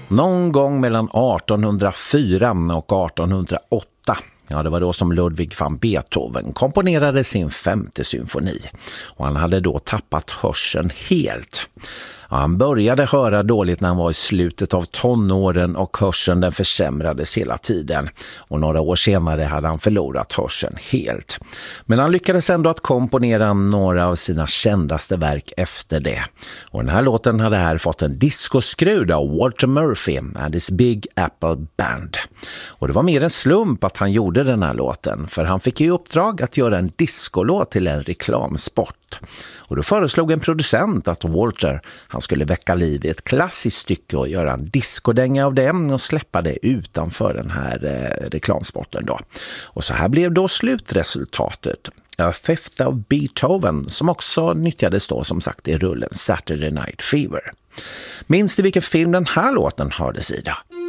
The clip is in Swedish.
Någon gång mellan 1804 och 1808, ja, det var då som Ludwig van Beethoven komponerade sin 5:e symfoni. Och han hade då tappat hörseln helt. Ja, han började höra dåligt när han var i slutet av tonåren och hörseln den försämrades hela tiden. Och några år senare hade han förlorat hörseln helt. Men han lyckades ändå att komponera några av sina kändaste verk efter det. Och den här låten hade här fått en discoskruv av Walter Murphy and his Big Apple Band. Och det var mer en slump att han gjorde den här låten, för han fick i uppdrag att göra en discolåt till en reklamsport. Och då föreslog en producent att Walter han skulle väcka liv i ett klassiskt stycke och göra en discodänga av det och släppa det utanför den här reklamsporten då. Och så här blev då slutresultatet. A Fifth of Beethoven, som också nyttjades då som sagt i rullen Saturday Night Fever. Minns du vilken film den här låten hördes i då?